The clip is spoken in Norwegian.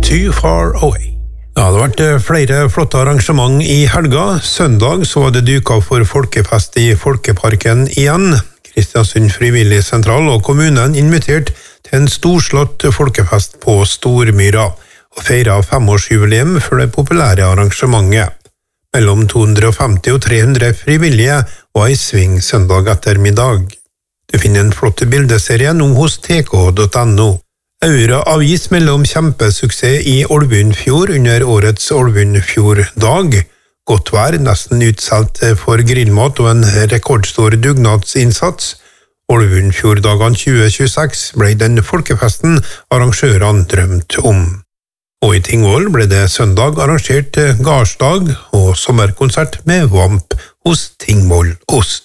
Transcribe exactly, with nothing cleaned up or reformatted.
Too Far Away. Ja, det har vært flere flotte arrangement i helga. Søndag så var det duket for folkefest i Folkeparken igjen. Kristiansund Frivillig Sentral og kommunen invitert til en storslått folkefest på Stormyra og feiret femårsjubileum for det populære arrangementet. Mellom to hundre femti og tre hundre frivillige var i sving søndag ettermiddag. Du finner en flott bildeserie nå hos t k punktum no. Aura avis mellom kjempesuksess i Ålbundfjord under årets Ålbundfjorddag. Godt vær, nesten utsolgt for grillmat og en rekordstor dugnadsinnsats. Ålbundfjorddagene tjue tjueseks ble den folkefesten arrangørene drømt om. Og i Tingvoll ble det søndag arrangert gardsdag og sommerkonsert med Vamp hos Tingvoll Ost.